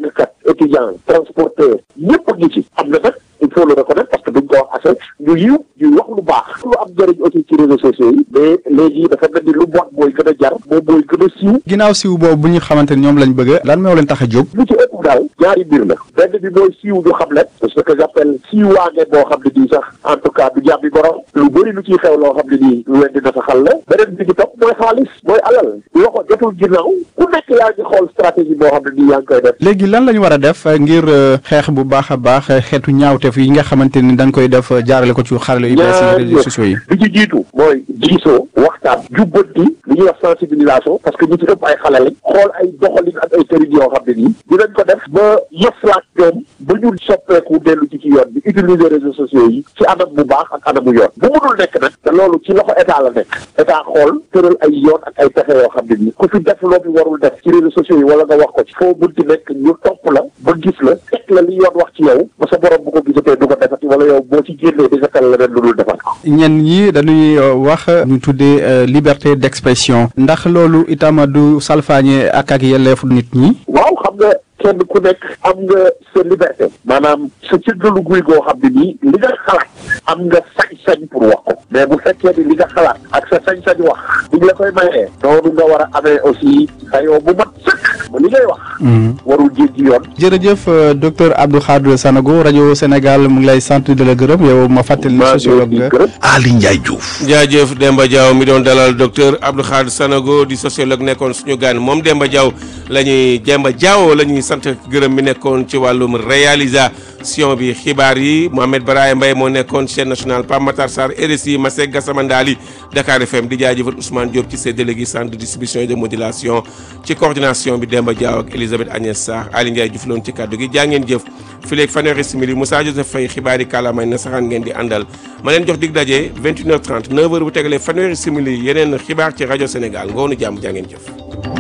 étudiants transporteurs ñëpp a ngi ci am na nag il faut le reconnaître parce que duñ ko wax assez ñu yiw ñu wax lu baax lu am njëriñ aussi ci réseaux sociaux yi mais léegi dafa mel ni lu bon mooy gën a jar moom mooy gën a siiw. ginnaaw siiw boobu bu ñu xamante ni ñoom lañ bëgg lan moo leen tax a jóg. lu ci ëpp daal ñaari mbir la benn bi mooy siiw ñu xam leen ce que j'appelle siiwaange boo xam ne nii sax en tout cas du jàmbi borom lu bëri lu ciy xew loo xam ne nii lu leen di dafa xal la beneen bi ci topp mooy xaalis mooy alal loxo jotul ginnaaw ku nekk yaa ngi xool stratégie boo xam ne nii yaa ngi koy def. léegi lan la ñu war a def ngir xeex bu baax a baax xeetu ñaawteef yi nga xamante ni dañ koy def jaarale ko ci xarale yu bees yi réseaux sociaux yi. li ci jiitu mooy diisoo waxtaan jubbanti li ñuy wax sensibilisation parce que ñu ci ëpp ay xale lañ xool ay doxalin ak ay tërin yoo xam ne nii dinañ ko def ba yëflaat ñoom ba ñu soppeeku dellu ci ci yoon bi utiliser réseaux sociaux yi ci anam bu baax ak anamu yoon bu mënul nekk nag te loolu ci loxo état la nekk état xool tëral ay yoon ak ay pexe yoo xam ne nii ku fi def loo fi warul def ci réseaux sociaux yi wala nga wax ko ci foo mënti nekk ñu topp la ba gis la teg la li yoon wax ci yow ba sa borom bu ko gisatee du ko defati wala yow boo ci génnee di nga tal leneen lu dul defal ko. ñenn ñi dañuy wax ñu tuddee liberté d'expression ndax loolu itam du salfaañe ak ak yelleefu nit ñi. waaw xam nga kenn ku nekk am nga sa liberté maanaam sa cëggalu guy goo xam ne nii li nga xalaat am nga sañ-sañ pour wax ko mais bu fekkee ni li nga xalaat ak sa sañ-sañ wax buñ la koy mayee noonu nga war a amee aussi dayoo bu mat sëkk ba li ngay wax warul jéggi yoon. jërëjëf docteur Abdou Khadre Sanogo rajo Sénégal mu ngi lay sant di la gërëm yow ma fàttali ni sociologue nga Ali Ndiaye Diouf. jaajëf Demba Diaw mi doon dalal docteur Abdou Khadre Sanogo di sociologue nekkoon suñu gan moom Demba Diaw la ñuy Demba Diaw la ñuy sant gërëm mi nekkoon ci wàllum réalisation bi xibaar yi Mohamed Baraye Mbaye moo nekkoon chaîne nationale Pape Matar Sarr R S I Masek Gassama Ndali Dakar F M di jaajëfal Ousmane Diop ci ses délégués centre de distribution et de modulation ci coordination bi Demba Diaw ak Elisabeth Agnès Sarr Ali Ndiaye Diouf loon ci kàddu gi jaa ngeen jëf fileeg fanweeri simili Moussa Joseph Faye xibaar yi kàllaamay nasaraan ngeen di àndal ma leen jox dig daje vingt et une heures trente neuf heures bu tegalee fanweeri simili yeneen xibaar ci rajo Sénégal ngoonu jàmm jaa ngeen jëf.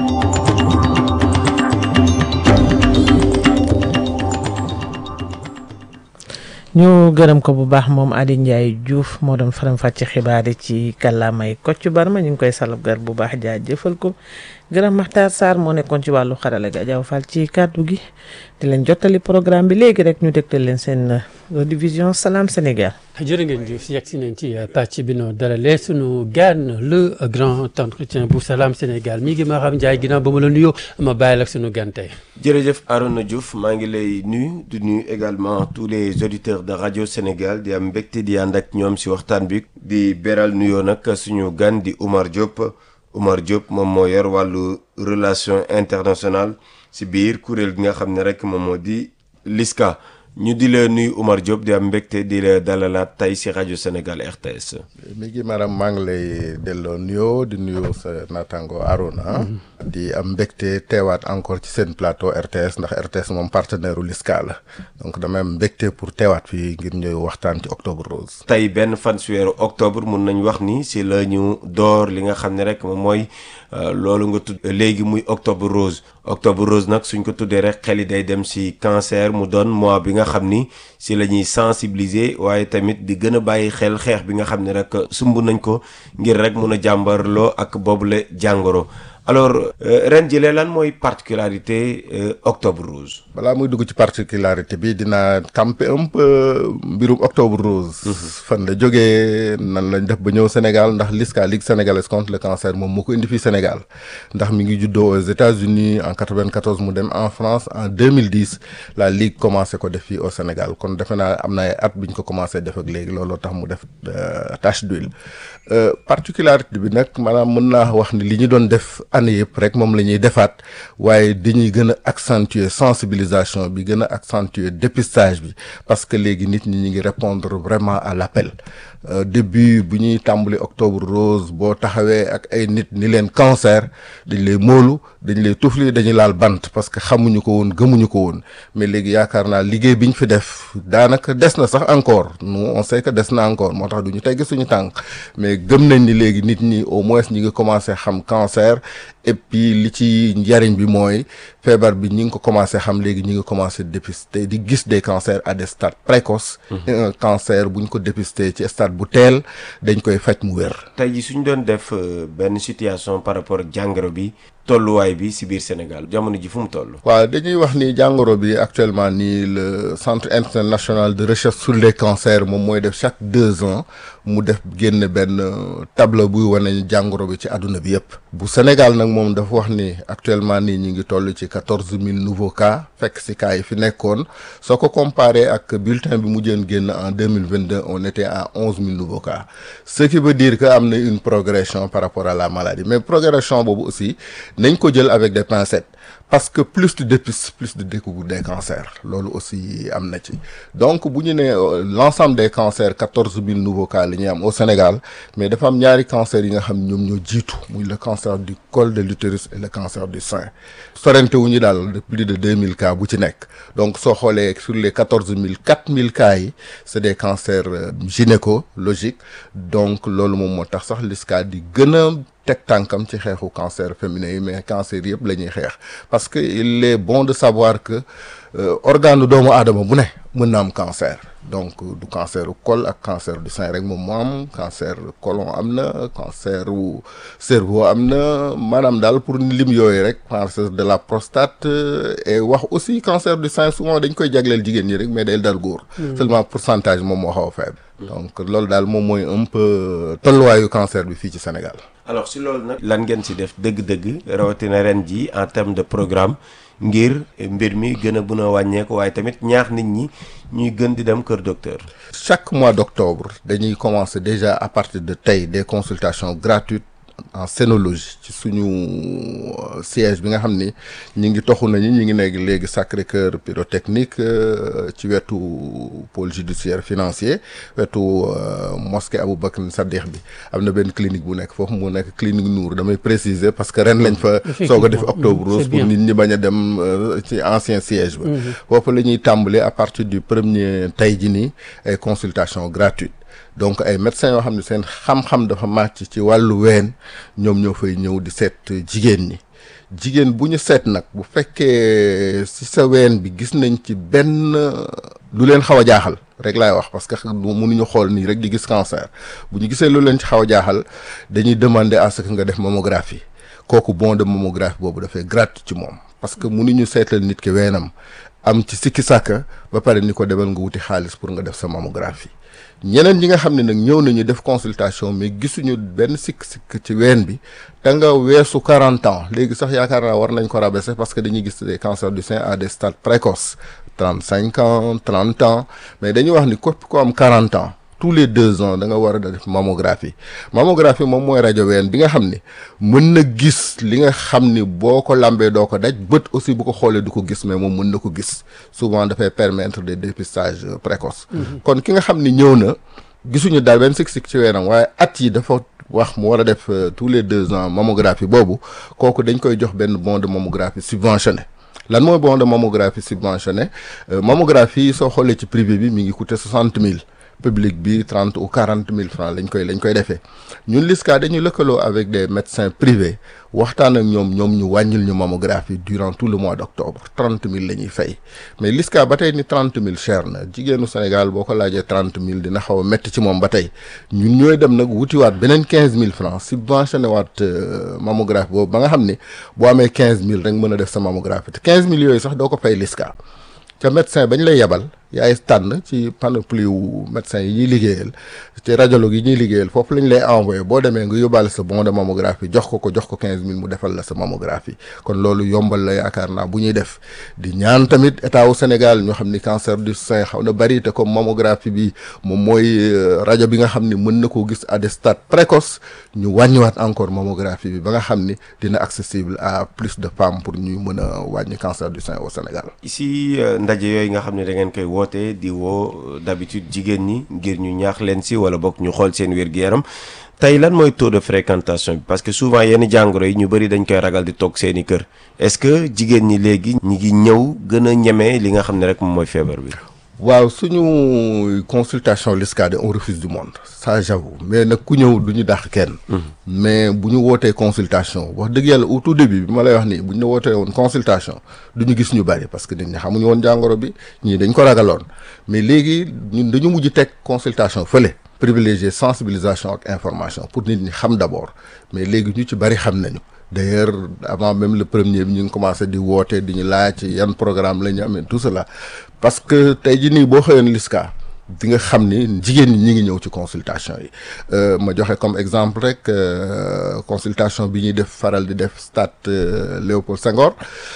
ñu gërëm ko bu baax moom Adi Ndiaye Diouf moo doon faram fàcce xibaar yi ci kàllaamay Kocc Barma ñu ngi koy salabgar bu baax jaajëfal ko gërëm Makhtar Sarr moo nekkoon ci wàllu xarala ga Ajaw Fall ci kàddu gi di leen jottali programme bi léegi rek ñu dégtal leen seen division Salam Sénégal. jërë ngeen jëf yegg si nañ ci pàcc bi noo dalalee sunu gan le grand entretien bu Salam Sénégal mi ngi ma xam Ndiaye ginnaaw ba ma la nuyoo ma bàyyi la ak sunu gan tey. jërëjëf Arona Diouf maa ngi lay nuyu di nuyu également tous les auditeurs de radio Sénégal di am mbégte di ànd ak ñoom si waxtaan bi di beral nuyoo nag suñu gan di Oumar Diop Oumar Diop moom moo yor wàllu relation internationale si biir kuréel gi nga xam ne rek moom moo di LISCA ñu di la nuyu Oumar Diop di am mbégte di la dalalaat tey si rajo Sénégal R T S. mi ngi maanaam maa ngi lay delloo nuyoo di nuyoo sa naataango Arona. di am mbégte teewaat encore ci seen plateau R T S ndax R T S moom partenaire u LISCA la donc dama am mbégte pour teewaat fii ngir ñëw waxtaan ci octobre rose. tey benn fan si weeru octobre mun nañ wax ni si la ñu door li nga xam ne rek moom mooy loolu nga tudd léegi muy octobre rose octobre rose nag suñ ko tuddee rek xel yi day dem si cancer mu doon mois bi nga xam ni si la ñuy sensibiliser waaye tamit di gën a bàyyi xel xeex bi nga xam ne rek sumb nañ ko ngir rek mun a jàmbarloo ak boobule jàngoro. alors ren jëlee lan mooy particularité octobre rose. balaa muy dugg ci particularité bi dinaa camper un peu mbirum octobre rose. fan la jógee nan lañ def ba ñëw Sénégal ndax LISCA Ligue sénégalaise contre le cancer moom moo ko indi fii Sénégal ndax mi ngi juddoo aux États-Unis en quatre-vingt-quatorze mu dem en France en deux mille dix la Ligue commencé ko def fii au Sénégal kon defe naa am na ay at bi ñu ko commencé def ak léegi looloo tax mu def tache d'huile particularité bi nag maanaam mën naa wax ni li ñu doon def. année yëpp rek moom la ñuy defaat waaye dañuy gën a accentuer sensibilisation bi gën a accentuer dépistage bi parce que léegi nit ñi ñu ngi répondre vraiment à l'appel euh, début bu ñuy tàmbali octobre rose boo taxawee ak ay nit ni leen cancer dañ lay móolu dañ lay tufli dañuy laal bant parce que xamuñu ko woon gëmuñu ko woon mais léegi yaakaar naa liggéey bi ñu fi def daanaka des na sax encore nous on sait que des na encore moo tax du ñu tegg suñu tànk mais gëm nañ ni léegi nit ñi au moins ñi ngi commencé xam cancer et puis li ci njariñ bi mooy feebar bi ñi ngi ko commencé xam léegi ñi ngi commencé dépister di gis des cancers à des stades précoces. et un cancer bu ñu ko dépister ci stade bu teel dañ koy faj mu wér. tey ji suñ doon def benn situation par rapport ak jàngoro bi tolluwaay bi si biir Sénégal jamono ji fu mu toll. waaw dañuy wax ni jàngoro bi actuellement nii le centre international de recherche sur les cancers moom mooy def chaque deux ans mu def génn benn tableau buy wane jàngoro bi ci àdduna bi yëpp. bu Sénégal nag moom dafa wax ni actuellement nii ñu ngi toll ci quatorze mille nouveaux cas fekk si cas yi fi nekkoon soo ko comparé ak bulletin bi mu jën génn en deux mille vingt deux on était à onze mille nouveaux cas ce qui veut dire que am na une progression par rapport à la maladie mais progression boobu aussi nañ ko jël avec des pincettes parce que plus de dépistes plus de découverte des cancers loolu aussi am na ci donc bu ñu nee l'ensemble des cancers quatorze mille nouveaux cas la ñuy am au Sénégal mais dafa am ñaari cancer yi nga xam ñoom ñoo jiitu muy le cancer du col de l'utérus et le cancer du sein sorente wu ñu daal de plus de deux mille cas bu ci nekk donc soo xoolee sur les quatorze mille quatre mille cas yi c'est des cancers gynécologiques donc loolu moom moo tax sax LISCA di gën a teg tànkam ci xeexu cancer féminin yi mais cancer yëpp la ñuy xeex parce que il est bon de savoir que euh, organe doomu aadama bu ne mën na am cancer donc du cancer du col ak cancer du sein rek moom moo am cancer colon am na cancer du cerveau am na maanaam daal pour lim yooyu rek cancer de la prostate et wax aussi cancer du sein souvent dañ koy jagleel jigéen ñi rek mais day dal góor seulement pourcentage moom moo xaw a faible donc loolu daal moom mooy un peu tolluwaayu cancer bi fii ci Sénégal. alors si loolu nag lan ngeen si def dëgg-dëgg rawatina ren ji en terme de programme ngir mbir mi gën a mën a wàññeeku waaye tamit ñaax nit ñi ñuy gën di dem kër docteur. chaque mois d'octobre dañuy commencer déjà à partir de tey des consultations gratuites en sénologie ci suñu siège bi nga xam ni ñi ngi toxu nañu ñi ngi nekk léegi Sacré-Cœur pyrotechnique ci wetu pôle judiciaire financier wetu mosquée Aboubacar Sadikh bi am na benn clinique bu nekk foofu mu nekk clinique Nour damay préciser parce que ren lañ fa soog a def octobre rose pour nit ñi bañ a dem ci ancien siège ba foofu la ñuy tàmbale à partir du premier tey ji nii ay consultations gratuites donc ay médecins yoo xam ne seen xam-xam dafa màcc ci wàllu ween ñoom ñoo fay ñëw di seet jigéen ñi jigéen bu ñu seet nag bu fekkee ci sa ween bi gis nañ ci benn lu leen xaw a jaaxal rek laay wax parce que mënuñu xool nii rek di gis cancer bu ñu gisee lu leen ci xaw a jaaxal dañuy demander à ce que nga def mammographie kooku bon de mammographie boobu dafay gratuit ci moom parce que mënuñu seetal nit ki weenam am ci sikki sàkka ba pare ni ko demal nga wuti xaalis pour nga def sa mammographie ñeneen ñi nga xam ne nag ñëw nañu def consultation mais gisuñu benn sikk-sikk ci ween bi te nga weesu quarante ans léegi sax yaakaar naa war nañ ko rabaisser parce que dañuy gis des cancers du sein à des stades précoces trente cinq ans trente ans mais dañuy wax ni képp ko am quarante ans tous les deux ans da nga war a def mammographie mammographie moom mooy rajo ween bi nga xam ni mën na gis li nga xam ni boo ko lambee doo ko daj bët aussi bu ko xoolee du ko gis mais moom mën na ko gis souvent dafay permettre des dépistages précoces kon ki nga xam ni ñëw na gisuñu daal benn sik-sik ci weenam waaye at yi dafa wax mu war a def tous les deux ans mammographie boobu kooku dañ koy jox benn bon de mammographie subventionné lan mooy bon de mammographie subventionné mammographie soo xoolee ci privé bi mi ngi coûter soixante mille public bi trente ou quarante mille francs lañ koy lañ koy defee ñun LISCA dañuy lëkkaloo avec des médecins privés waxtaan ak ñoom ñoom ñu wàññil ñu mammographie durant tout le mois d'octobre trente mille la ñuy fay mais LISCA ba tey ni trente mille cher na jigéenu Sénégal boo ko laajee trente mille dina xaw a métti ci moom ba tey ñun ñooy dem nag wutiwaat beneen quinze mille francs subventionné waat mammographie boobu ba nga xam ne boo amee quinze mille rek mën a def sa mammographie te quinze mille yooyu sax doo ko fay LISCA ca médecin bañ lay yebal yaay tànn ci panoplie wu médecins yi ñuy liggéeyal ci radiologue yi ñuy liggéeyal foofu lañ lay envoyé boo demee nga yóbbaale sa bon de mammographie jox ko ko jox ko quinze mille mu defal la sa mammographie kon loolu yombal la yaakaar naa bu ñuy def di ñaan tamit état wu Sénégal ñoo xam ni cancer du sein xaw na bari te comme mammographie bi moom mooy rajo bi nga xam ni mën na koo gis à des stades précoces ñu wàññiwaat encore mammographie bi ba nga xam ni dina accessible à plus de femmes pour ñuy mën a wàññi cancer du sein au Sénégal. ici ndaje yooyu nga xam ne da ngeen koy woote di woo d'habitude jigéen ñi ngir ñu ñaax leen si wala bokk ñu xool seen wér-gu-yaram tey lan mooy taux de fréquentation bi parce que souvent yenn jàngoro yi ñu bëri dañ koy ragal di toog seeni kër est-ce que jigéen ñi léegi ñi ngi ñëw gën a ñeme li nga xam ne rek moom mooy feebar bi. waaw suñu consultation LISCA de on refuse du monde ça j'avoue mais nag ku ñëw du ñu dàq kenn. mais bu ñu wootee consultation wax dëgg yàlla au tout début bi ma lay wax nii bu ñu wootee woon consultation du ñu gis ñu bari parce que nit ñi xamuñu woon jàngoro bi ñii dañ ko ragaloon mais léegi ñun dañu mujj teg consultation fële. privilégier sensibilisation ak information pour nit ñi xam d'abord mais léegi ñu ci bari xam nañu d'ailleurs avant même le premier bi ñu ngi commencé di woote di ñu laaj yan programme la ñu amee tout cela parce que tey jii nii boo xëyoon LISCA di nga xam ni jigéen ñi ñi ngi ñëw ci consultation yi ma joxe comme exemple rek consultation bi ñuy def faral di def stade Léopold Senghor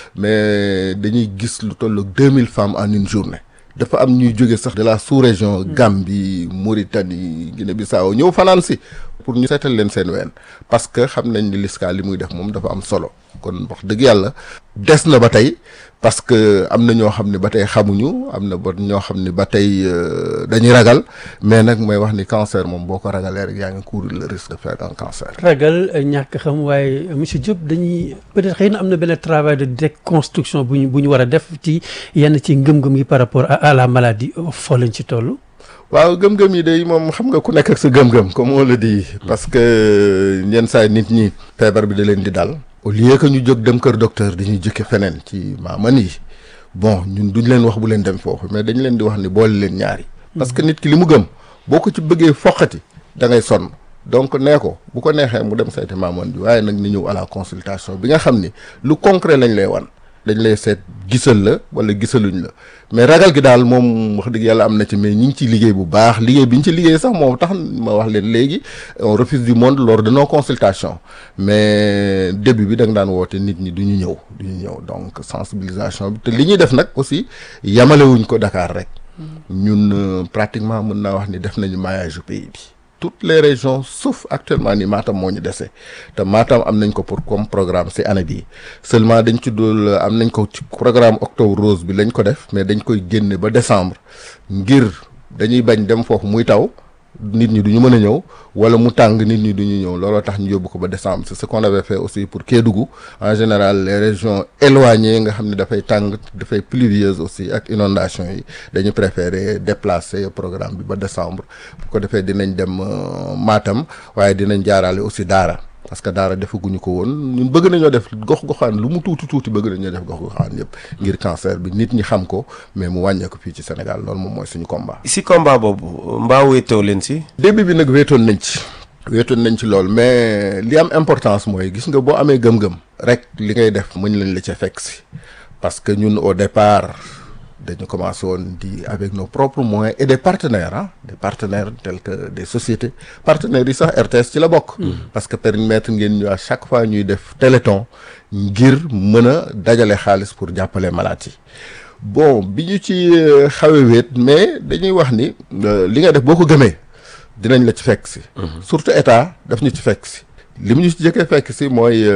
mais dañuy gis lu toll ak deux mille femmes en une journée dafa am ñuy jóge sax de la sous-région Gambie Mauritanie Guinée-Bissau ñëw fanaan si pour ñu seetal leen seen ween parce que xam nañ ni LISCA li muy def moom dafa am solo kon wax dëgg yàlla des na ba tey parce que am na ñoo xam ne ba tey xamuñu am na ba ñoo xam ne ba tey dañuy ragal mais nag mooy wax ni cancer moom boo ko ragalee rek yaa ngi courir le risque de faire un cancer. ragal ñàkk xam waaye monsieur Diop dañuy peut-être xëy na am na benn travail de déconstruction bu ñu bu ñu war a def ci yenn ci ngëm-ngëm yi par rapport à la maladie foo leen ci toll. waaw gëm-gëm yi day moom xam nga ku nekk ak sa gëm-gëm comme on le dit parce que yenn saa nit ñi feebar bi da leen di dal. au lieu que ñu jóg dem kër docteur dañuy jëkke feneen ci maaman yi bon ñun duñ leen wax bu leen dem foofu mais dañ leen di wax ni boole leen ñaari parce que nit ki li mu gëm boo ko ci bëggee foqati da ngay sonn donc nee ko bu ko neexee mu dem seeti maaman bi waaye nag ni ñëw à la consultation bi nga xam ni lu concret lañ lay wan dañ lay seet gisal la wala gisaluñ la mais ragal gi daal moom wax dëgg yàlla am na ci mais ñi ngi ci liggéey bu baax liggéey bi ñu ci liggéey sax moom tax ma wax leen léegi on refuse du monde lors de nos consultations mais début bi da nga daan woote nit ñi du ñu ñëw du ñu ñëw donc sensibilisation bi te li ñuy def nag aussi yamalewuñ ko Dakar rek ñun pratiquement mën naa wax ni def nañu maillage pays bi toutes les régions sauf actuellement ni Matam moo ñu dese te Matam am nañ ko pour comme programme ci année bii seulement dañ ci dul am nañ ko ci programme octobre rose bi lañ ko def mais dañ koy génne ba décembre ngir dañuy bañ dem foofu muy taw nit ñi duñu mën a ñëw wala mu tàng nit ñi duñu ñëw looloo tax ñu yóbbu ko ba décembre c'est ce qu'on avait fait aussi pour Kédougou en général les régions éloignées nga xam ne dafay tàng dafay pluvieuse aussi ak inondation yi dañu préférer déplacer programme bi ba décembre bu ko defee dinañ dem Matam waaye dinañ jaarale aussi Daara parce que Daara defaguñu ko woon ñun bëgg nañoo def gox-goxaan lu mu tuuti tuuti bëgg nañoo def gox-goxaan yëpp ngir cancer bi nit ñi xam ko mais mu wàññeeku fii ci Sénégal loolu moom mooy suñu combat. si combat boobu mbaa wéetoo leen si. début bi nag wéetoon nañ ci. wéetoon nañ ci lool mais li am importance mooy gis nga boo amee gëm-gëm. rek li ngay def mën lañ la ca fekk si parce que ñun au départ dañu commencé woon di avec nos propres moyens et des partenaires ah des partenaires tels que des sociétés partenaires yi sax R T S ci la bokk. parce que permettre ngeen ñu à chaque fois ñuy def téléthon ngir mën a dajale xaalis pour jàppale malade yi bon bi ñu ci xawe wéet mais dañuy wax ni li nga def boo ko gëmee dinañ la ci fekk si. surtout état daf ñu ci fekk si. li mu ñu ci jëkkee fekk si mooy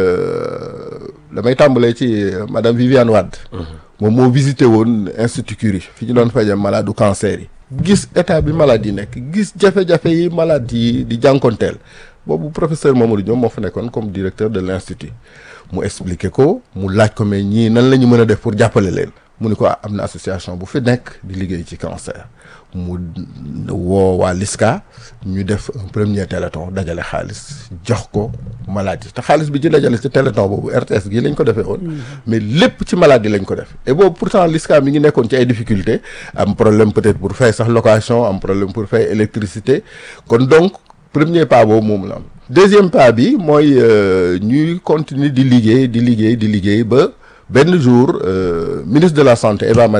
damay tàmbalee ci madame Viviane Wade. moom moo visité woon institut Curie fi ñu doon faje malade du cancer yi. gis état bi malade yi nekk gis jafe-jafe yi malade yi di jànkonteel boobu professeur Mamadou Diop moo fa nekkoon comme directeur de l'institut mu expliqué ko mu laaj ko mais ñii nan la ñu mën a def pour jàppale leen mu ni ko am na association bu fi nekk di liggéey ci cancer mu woo waa LISCA ñu def un premier téléthon dajale xaalis jox ko malade yi te xaalis bi ci dajale ci téléthon boobu R T S gii lañ ko defee woon mais lépp ci malade yi lañ ko def et boobu pourtant LISCA mi ngi nekkoon ci ay difficultés am problème peut-être pour fay sax location am problème pour fay électricité kon donc premier pas boobu moom la am deuxième pas bi mooy ñuy continuer di liggéey di liggéey di liggéey ba benn jour ministre de la santé Eva